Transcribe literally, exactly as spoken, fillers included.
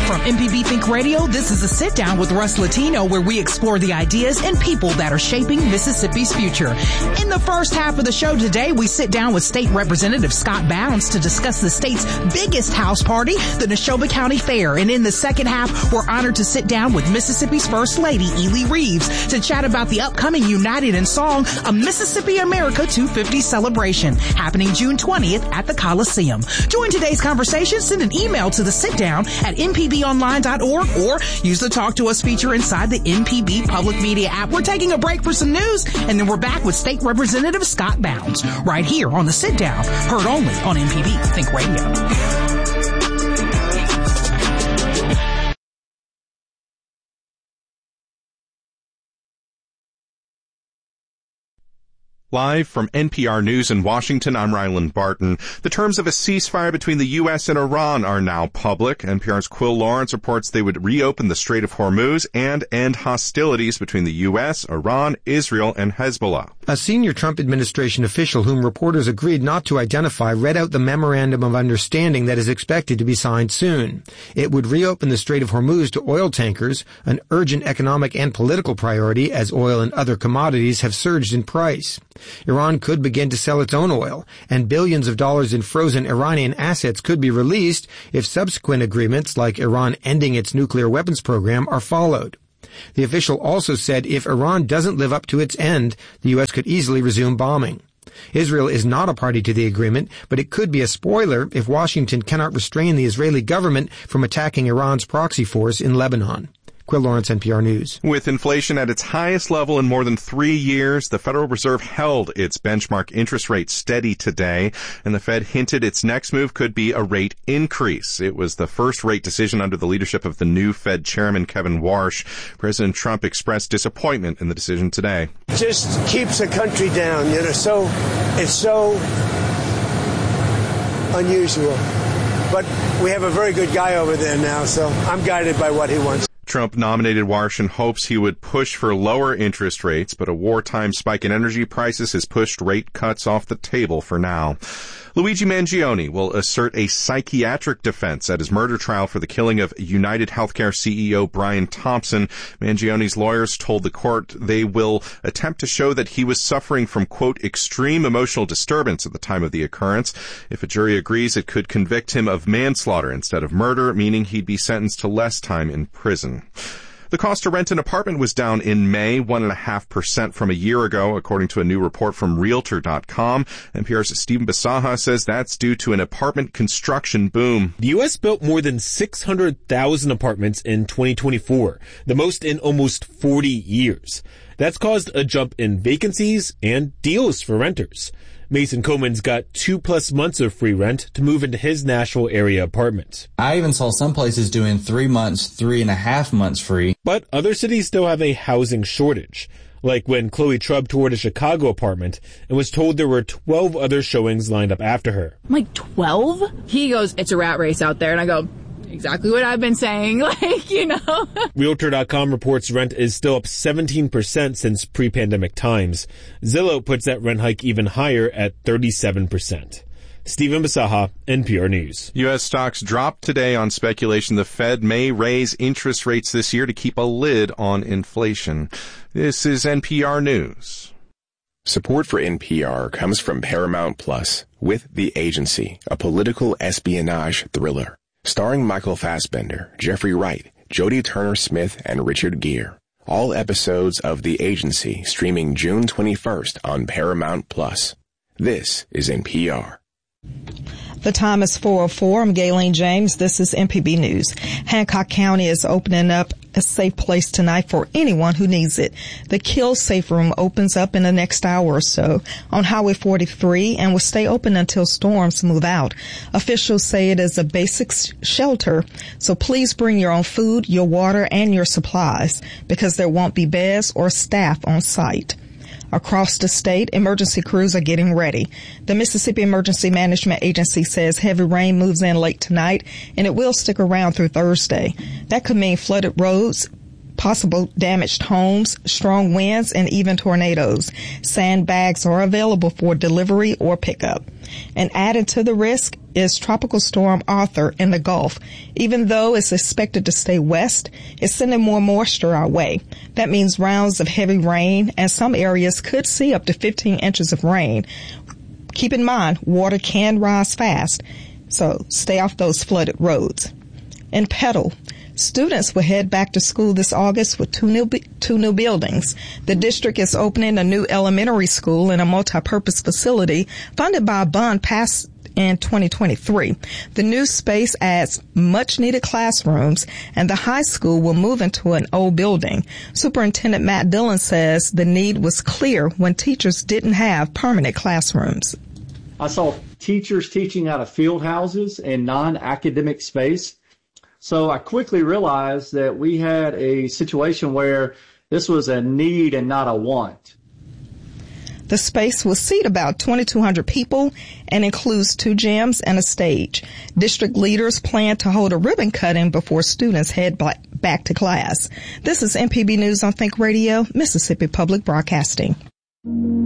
From M P B Think Radio, this is a sit down with Russ Latino where we explore the ideas and people that are shaping Mississippi's future. In the first half of the show today, we sit down with State Representative Scott Bounds to discuss the state's biggest house party, the Neshoba County Fair. And in the second half, we're honored to sit down with Mississippi's First Lady, Ely Reeves, to chat about the upcoming United in Song, a Mississippi America two fifty celebration happening June twentieth at the Coliseum. Join today's conversation. Send an email to the sit down at m p b online dot org or use the Talk to Us feature inside the M P B Public Media app. We're taking a break for some news, and then we're back with State Representative Scott Bounds right here on the Sit Down, heard only on M P B Think Radio. Live from N P R News in Washington, I'm Ryland Barton. The terms of a ceasefire between the U S and Iran are now public. N P R's Quill Lawrence reports they would reopen the Strait of Hormuz and end hostilities between the U S, Iran, Israel, and Hezbollah. A senior Trump administration official whom reporters agreed not to identify read out the memorandum of understanding that is expected to be signed soon. It would reopen the Strait of Hormuz to oil tankers, an urgent economic and political priority as oil and other commodities have surged in price. Iran could begin to sell its own oil, and billions of dollars in frozen Iranian assets could be released if subsequent agreements like Iran ending its nuclear weapons program are followed. The official also said if Iran doesn't live up to its end, the U S could easily resume bombing. Israel is not a party to the agreement, but it could be a spoiler if Washington cannot restrain the Israeli government from attacking Iran's proxy force in Lebanon. Quill Lawrence, N P R News. With inflation at its highest level in more than three years, the Federal Reserve held its benchmark interest rate steady today, and the Fed hinted its next move could be a rate increase. It was the first rate decision under the leadership of the new Fed chairman, Kevin Warsh. President Trump expressed disappointment in the decision today. Just keeps the country down, you know, so it's so unusual. But we have a very good guy over there now, so I'm guided by what he wants. Trump nominated Warsh in hopes he would push for lower interest rates, but a wartime spike in energy prices has pushed rate cuts off the table for now. Luigi Mangione will assert a psychiatric defense at his murder trial for the killing of United Healthcare C E O Brian Thompson. Mangione's lawyers told the court they will attempt to show that he was suffering from, quote, extreme emotional disturbance at the time of the occurrence. If a jury agrees, it could convict him of manslaughter instead of murder, meaning he'd be sentenced to less time in prison. The cost to rent an apartment was down in May, one point five percent from a year ago, according to a new report from Realtor dot com. N P R's Stephen Bisaha says that's due to an apartment construction boom. The U S built more than six hundred thousand apartments in twenty twenty-four, the most in almost forty years. That's caused a jump in vacancies and deals for renters. Mason Coleman's got two plus months of free rent to move into his Nashville area apartment. I even saw some places doing three months, three and a half months free. But other cities still have a housing shortage. Like when Chloe Trubb toured a Chicago apartment and was told there were twelve other showings lined up after her. I'm like, twelve? He goes, it's a rat race out there. And I go, exactly what I've been saying, like, you know. Realtor dot com reports rent is still up seventeen percent since pre-pandemic times. Zillow puts that rent hike even higher at thirty-seven percent. Stephen Bisaha, N P R News. U S stocks dropped today on speculation the Fed may raise interest rates this year to keep a lid on inflation. This is N P R News. Support for N P R comes from Paramount Plus with The Agency, a political espionage thriller. Starring Michael Fassbender, Jeffrey Wright, Jodie Turner-Smith, and Richard Gere. All episodes of The Agency streaming June twenty-first on Paramount Plus. This is N P R. The time is four oh four. I'm Gayleen James. This is M P B News. Hancock County is opening up a safe place tonight for anyone who needs it. The Kill Safe Room opens up in the next hour or so on Highway forty-three and will stay open until storms move out. Officials say it is a basic shelter, so please bring your own food, your water, and your supplies because there won't be beds or staff on site. Across the state, emergency crews are getting ready. The Mississippi Emergency Management Agency says heavy rain moves in late tonight, and it will stick around through Thursday. That could mean flooded roads, possible damaged homes, strong winds, and even tornadoes. Sandbags are available for delivery or pickup. And added to the risk is Tropical Storm Arthur in the Gulf. Even though it's expected to stay west, it's sending more moisture our way. That means rounds of heavy rain, and some areas could see up to fifteen inches of rain. Keep in mind, water can rise fast, so stay off those flooded roads. In Petal, students will head back to school this August with two new, two new buildings. The district is opening a new elementary school and a multi-purpose facility funded by a bond passed in twenty twenty-three. The new space adds much-needed classrooms, and the high school will move into an old building. Superintendent Matt Dillon says the need was clear when teachers didn't have permanent classrooms. I saw teachers teaching out of field houses and non-academic space. So I quickly realized that we had a situation where this was a need and not a want. The space will seat about twenty-two hundred people and includes two gyms and a stage. District leaders plan to hold a ribbon cutting before students head back to class. This is M P B News on Think Radio, Mississippi Public Broadcasting.